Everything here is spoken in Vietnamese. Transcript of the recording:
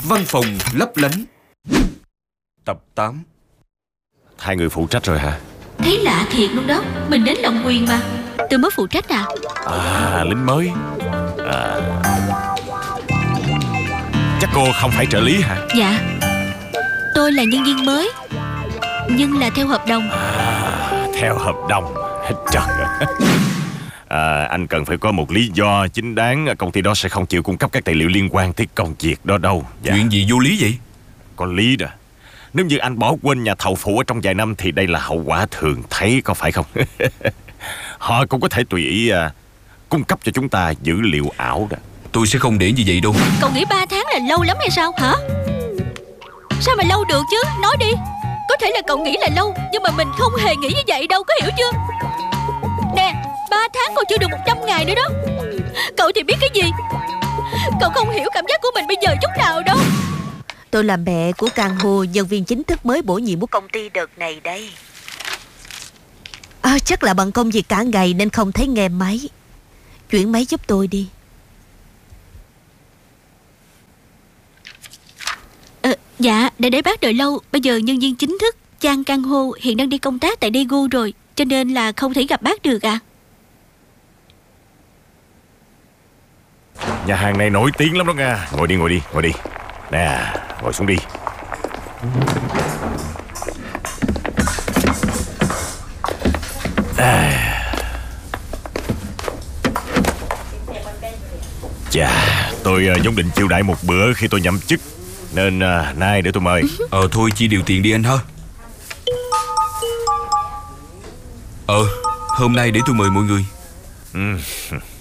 Văn phòng lấp lánh. Tập 8. Hai người phụ trách rồi hả? Thấy lạ thiệt luôn đó. Mình đến Long Quyền mà. Tôi mới phụ trách à? Lính mới. Chắc cô không phải trợ lý hả? Dạ, tôi là nhân viên mới, nhưng là theo hợp đồng. Theo hợp đồng. Trời ơi. Anh cần phải có một lý do chính đáng. Công ty đó sẽ không chịu cung cấp các tài liệu liên quan tới công việc đó đâu. Chuyện gì vô lý vậy? Có lý đó. Nếu như anh bỏ quên nhà thầu phụ ở trong vài năm thì đây là hậu quả thường thấy, có phải không? Họ cũng có thể tùy ý cung cấp cho chúng ta dữ liệu ảo đó. Tôi sẽ không để như vậy đâu. Cậu nghĩ 3 tháng là lâu lắm hay sao hả? Sao mà lâu được chứ? Nói đi. Có thể là cậu nghĩ là lâu, nhưng mà mình không hề nghĩ như vậy đâu, có hiểu chưa? Nè, 3 tháng còn chưa được 100 ngày nữa đó. Cậu thì biết cái gì? Cậu không hiểu cảm giác của mình bây giờ chút nào đâu. Tôi là mẹ của Kang Ho, nhân viên chính thức mới bổ nhiệm của công ty đợt này đây. Chắc là bận công việc cả ngày nên không thấy nghe máy. Chuyển máy giúp tôi đi. Dạ, để bác đợi lâu. Bây giờ nhân viên chính thức Chang Kang Ho hiện đang đi công tác tại Daegu rồi, cho nên là không thể gặp bác được à. Nhà hàng này nổi tiếng lắm đó nha. Ngồi đi. Nè, ngồi xuống đi. Chà, tôi vốn định chiêu đãi một bữa khi tôi nhậm chức, nên nay để tôi mời. Thôi chia đều tiền đi anh ha. Hôm nay để tôi mời mọi người.